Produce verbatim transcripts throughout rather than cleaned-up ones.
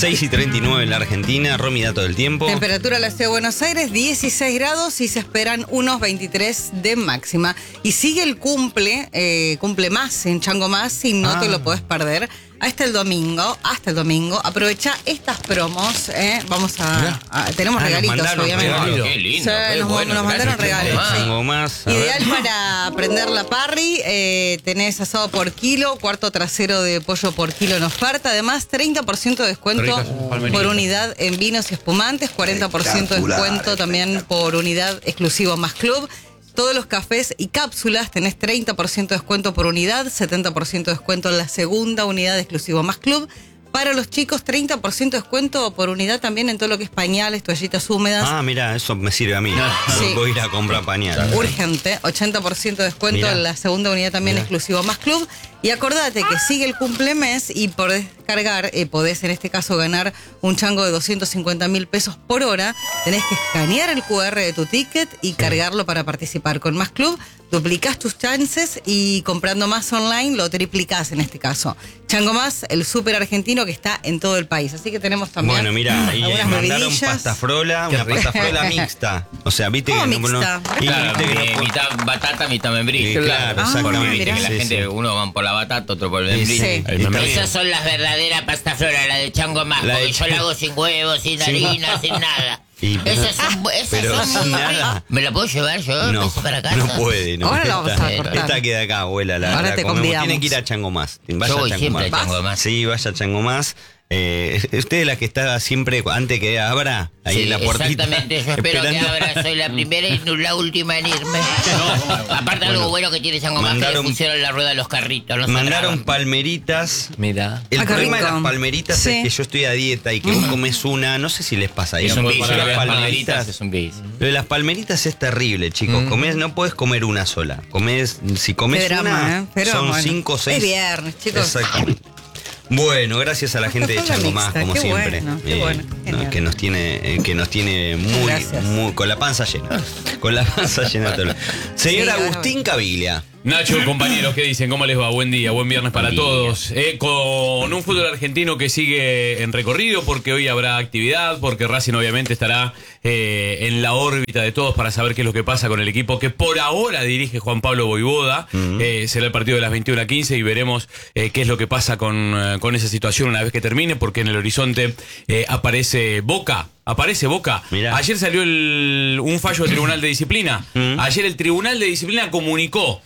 seis y treinta y nueve en la Argentina. Romy, dato del tiempo. Temperatura en la ciudad de Buenos Aires, dieciséis grados y se esperan unos veintitrés de máxima. Y sigue el cumple, eh, cumple más en Chango Más y no ah. te lo puedes perder. Hasta el domingo, hasta el domingo, aprovecha estas promos, ¿eh? Vamos a, a tenemos ah, regalitos, obviamente. Regalo. Qué lindo, sí, qué nos, bueno, nos mandaron regalos. Chango Más. Ideal para prender la parry, eh, tenés asado por kilo, cuarto trasero de pollo por kilo en oferta, además treinta por ciento de descuento por unidad en vinos y espumantes, cuarenta por ciento de descuento también por unidad exclusivo Más Club. Todos los cafés y cápsulas tenés treinta por ciento de descuento por unidad, setenta por ciento de descuento en la segunda unidad de exclusivo Más Club. Para los chicos, treinta por ciento de descuento por unidad también en todo lo que es pañales, toallitas húmedas. Ah, mira, eso me sirve a mí. Sí. Voy a ir a comprar pañales. Urgente, ochenta por ciento de descuento mirá. En la segunda unidad también mirá. Exclusivo Más Club. Y acordate que sigue el cumplemes y podés cargar, eh, podés en este caso ganar un chango de doscientos cincuenta mil pesos por hora. Tenés que escanear el cu erre de tu ticket y cargarlo para participar. Con Más Club duplicás tus chances y comprando más online lo triplicás en este caso. Chango Más, el súper argentino que está en todo el país. Así que tenemos también bueno, mira, y algunas mandaron bebidillas. Pasta frola, una pasta frola mixta. O sea, viste ¿Cómo que mixta? no, y claro, viste que no, mitad batata, mitad membrillo. Sí, claro, ah, exactamente. Viste que la sí, gente, sí. uno va por la batata, otro por el membrillo. Sí. El membrillo. Esas son las verdaderas pasta flora, la de Chango Más, la porque de... yo la hago sin huevos, sin harina, sin nada. Y, esas son, esas pero son sin muy nada. ¿Me la puedo llevar yo? No, para casa? no puede. No. Ahora la vamos esta, a cortar. esta queda acá, abuela. La, Ahora la te comemos. convidamos. Tienen que ir a Chango Más. Vaya Yo voy a Chango siempre Más. a Chango Más. Sí, vaya a Chango Más. Eh, usted es la que está siempre, antes que abra, ahí sí, en la puertita. Exactamente, yo espero esperando. que abra, soy la primera y no la última en irme. No, aparte bueno, algo bueno que tiene Chango Más, mandaron, que le pusieron la rueda de los carritos. No mandaron palmeritas. Mira. El ah, problema rico. de las palmeritas sí. es que yo estoy a dieta y que vos comes una, no sé si les pasa. Es un vicio, las las palmeritas es un vicio. Lo de las palmeritas es terrible, chicos. Mm. Comés, no podés comer una sola. Comés, si comés drama, una, ¿eh? Pero son bueno, cinco o seis. Es viernes, chicos. Exactamente. Bueno, gracias a la gente de Chango Más, como qué siempre. Bueno, qué eh, bueno, no, que nos tiene, eh, que nos tiene muy, muy, con la panza llena. Con la panza llena. Todo. Señor sí, Agustín Caviglia. Nacho, compañeros, ¿qué dicen? ¿Cómo les va? Buen día, buen viernes para buen todos. Eh, con un fútbol argentino que sigue en recorrido, porque hoy habrá actividad, porque Racing obviamente estará eh, en la órbita de todos para saber qué es lo que pasa con el equipo que por ahora dirige Juan Pablo Voivoda. Uh-huh. eh, será el partido de las veintiuna a quince y veremos eh, qué es lo que pasa con, eh, con esa situación una vez que termine, porque en el horizonte eh, aparece Boca. Aparece Boca. Mirá. Ayer salió el, un fallo del Tribunal de Disciplina. Uh-huh. Ayer el Tribunal de Disciplina comunicó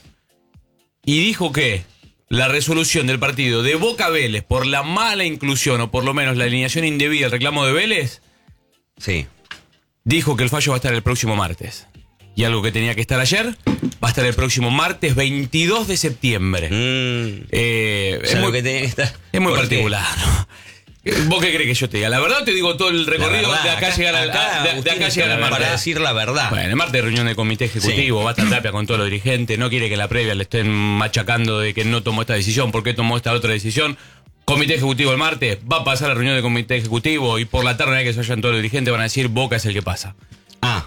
y dijo que la resolución del partido de Boca Vélez por la mala inclusión o por lo menos la alineación indebida del reclamo de Vélez, sí, dijo que el fallo va a estar el próximo martes. Y algo que tenía que estar ayer va a estar el próximo martes veintidós de septiembre. Mm. Eh, es, muy, que tenía que estar. es muy particular, ¿no? ¿Vos qué crees que yo te diga? La verdad te digo todo el recorrido verdad, de acá, acá llegar al acá, de, de acá llegar al martes. Para decir la verdad. Bueno, el martes reunión del comité ejecutivo, sí. Va a estar Tapia con todos los dirigentes, no quiere que en la previa le estén machacando de que no tomó esta decisión, por qué tomó esta otra decisión. Comité ejecutivo el martes, va a pasar la reunión del comité ejecutivo y por la tarde, una vez que se vayan todos los dirigentes, van a decir Boca es el que pasa. Ah.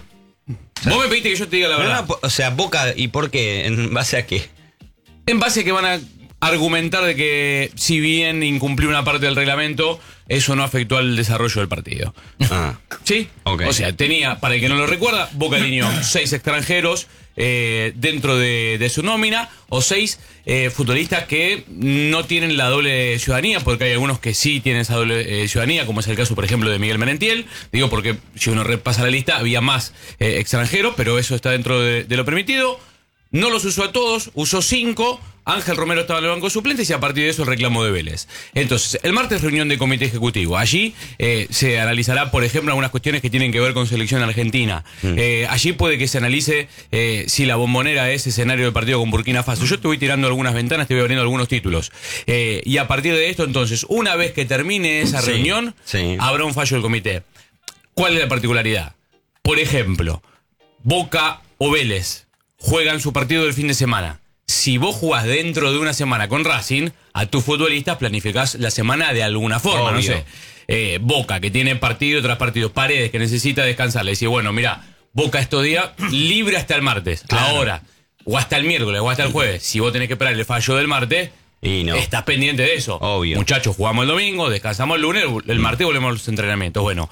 O sea, vos me pediste que yo te diga la verdad. No, no, o sea, Boca, ¿y por qué? ¿En base a qué? En base a que van a argumentar de que si bien incumplió una parte del reglamento, eso no afectó al desarrollo del partido. Ah. ¿Sí? Okay. O sea, tenía, para el que no lo recuerda, Boca alineó seis extranjeros eh, dentro de, de su nómina, o seis eh, futbolistas que no tienen la doble ciudadanía, porque hay algunos que sí tienen esa doble eh, ciudadanía, como es el caso, por ejemplo, de Miguel Merentiel. Digo porque si uno repasa la lista, había más eh, extranjeros, pero eso está dentro de, de lo permitido. No los usó a todos, usó cinco. Ángel Romero estaba en el banco de suplentes y a partir de eso el reclamo de Vélez. Entonces, el martes reunión de comité ejecutivo. Allí eh, se analizará, por ejemplo, algunas cuestiones que tienen que ver con selección argentina. Mm. Eh, allí puede que se analice eh, si la Bombonera es escenario del partido con Burkina Faso. Yo te voy tirando algunas ventanas, te voy abriendo algunos títulos. Eh, y a partir de esto, entonces, una vez que termine esa sí, reunión, sí. habrá un fallo del comité. ¿Cuál es la particularidad? Por ejemplo, Boca o Vélez juegan su partido del fin de semana. Si vos jugás dentro de una semana con Racing, a tus futbolistas planificás la semana de alguna forma, obvio. No sé. Eh, Boca, que tiene partido tras partido, Paredes, que necesita descansar, le decís, bueno, mira, Boca estos días libre hasta el martes, claro. Ahora, o hasta el miércoles, o hasta el jueves. Si vos tenés que esperar el fallo del martes, Y no. Estás pendiente de eso. Obvio. Muchachos, jugamos el domingo, descansamos el lunes, el martes volvemos a los entrenamientos. Bueno,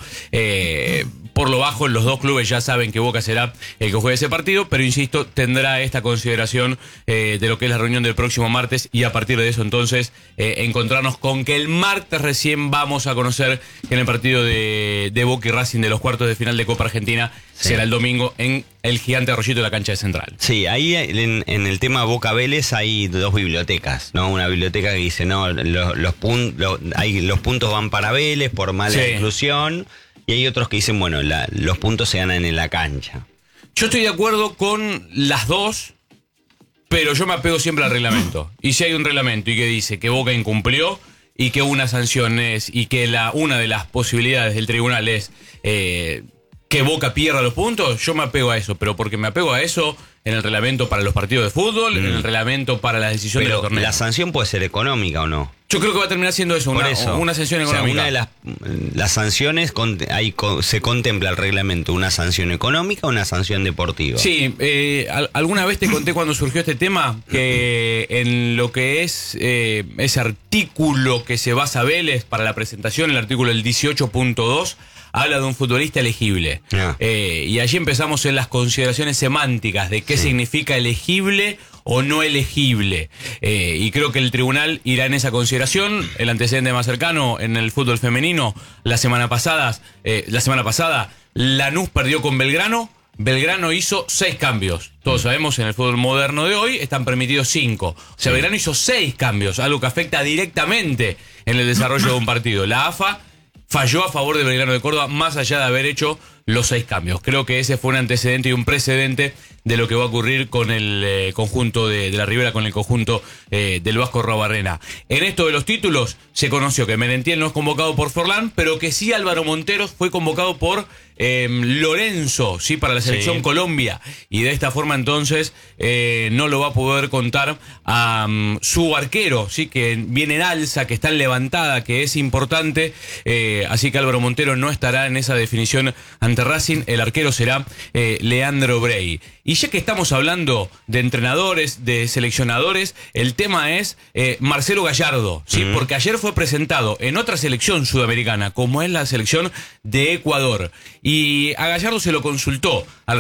eh, por lo bajo, los dos clubes ya saben que Boca será el que juegue ese partido, pero insisto, tendrá esta consideración eh, de lo que es la reunión del próximo martes y a partir de eso entonces eh, encontrarnos con que el martes recién vamos a conocer que en el partido de, de Boca y Racing de los cuartos de final de Copa Argentina sí. será el domingo en el Gigante Arroyito de la cancha de Central. Sí, ahí en, en el tema Boca Vélez hay dos bibliotecas, ¿no? Una biblioteca que dice, no, los, los, pun, los, hay, los puntos van para Vélez por mala sí. inclusión, y hay otros que dicen, bueno, la, los puntos se ganan en la cancha. Yo estoy de acuerdo con las dos, pero yo me apego siempre al reglamento. Y si hay un reglamento y que dice que Boca incumplió y que una sanción es, y que la una de las posibilidades del tribunal es eh, que Boca pierda los puntos, yo me apego a eso, pero porque me apego a eso en el reglamento para los partidos de fútbol, mm. en el reglamento para la decisión pero de los torneos. ¿La sanción puede ser económica o no? Yo creo que va a terminar siendo eso, una, eso. una sanción económica. O sea, una de las, las sanciones, hay, se contempla el reglamento, una sanción económica o una sanción deportiva. Sí, eh, alguna vez te conté cuando surgió este tema que en lo que es eh, ese artículo que se basa Vélez para la presentación, el artículo del dieciocho punto dos, habla de un futbolista elegible. Yeah. Eh, y allí empezamos en las consideraciones semánticas de qué sí. significa elegible o no elegible. Eh, y creo que el tribunal irá en esa consideración. El antecedente más cercano en el fútbol femenino, la semana pasada, eh, la semana pasada, Lanús perdió con Belgrano. Belgrano hizo seis cambios. Todos sabemos, en el fútbol moderno de hoy están permitidos cinco. O sea, sí. Belgrano hizo seis cambios, algo que afecta directamente en el desarrollo de un partido. La A F A falló a favor de Belgrano de Córdoba, más allá de haber hecho los seis cambios. Creo que ese fue un antecedente y un precedente de lo que va a ocurrir con el eh, conjunto de, de la Ribera, con el conjunto eh, del Vasco Arruabarrena. En esto de los títulos, se conoció que Merentiel no es convocado por Forlán, pero que sí Álvaro Monteros fue convocado por eh, Lorenzo, sí, para la selección sí. Colombia. Y de esta forma entonces eh, no lo va a poder contar a um, su arquero, sí, que viene en alza, que está en levantada, que es importante. Eh, así que Álvaro Montero no estará en esa definición ante Racing. El arquero será eh, Leandro Brey. Y ya que estamos hablando de entrenadores, de seleccionadores, el tema es eh, Marcelo Gallardo, ¿sí? Uh-huh. Porque ayer fue presentado en otra selección sudamericana, como es la selección de Ecuador. Y a Gallardo se lo consultó al